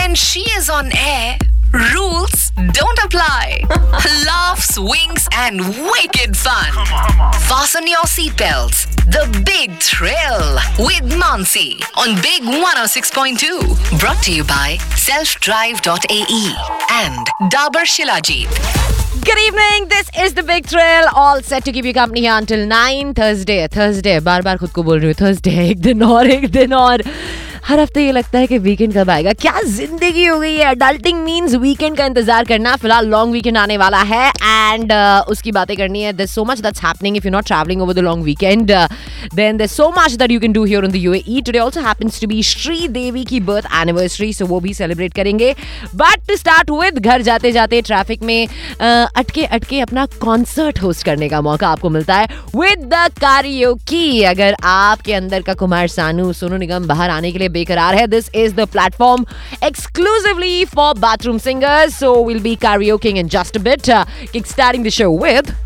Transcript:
When she is on air, rules don't apply. Laughs, winks, and wicked fun. Fasten your seatbelts. The Big Thrill with Mansi on Big 106.2. Brought to you by selfdrive.ae and Dabur Shilajit. Good evening. This is the Big Thrill. All set to keep you company here until 9. Thursday. बार-बार खुद को बोल रही हूँ Thursday. एक दिन और हर हफ्ते ये लगता है कि वीकेंड कब आएगा. क्या जिंदगी हो गई है. अडल्टिंग मीन्स वीकेंड का इंतजार करना. फिलहाल लॉन्ग वीकेंड आने वाला है एंड उसकी बातें करनी है. There's so much that's happening if you're not traveling over the long weekend. Then there's so much that you can do here in the UAE. Today also happens to be Sri Devi की birth anniversary, so वो भी celebrate करेंगे. But to start with, घर जाते जाते traffic में अटके अपना कॉन्सर्ट होस्ट करने का मौका आपको मिलता है with the karaoke. अगर आपके अंदर का कुमार सानू, सोनू निगम बाहर आने के लिए बेकरार है, this is the platform exclusively for bathroom singers. So we'll be karaokeing in just a bit. Kickstarting the show with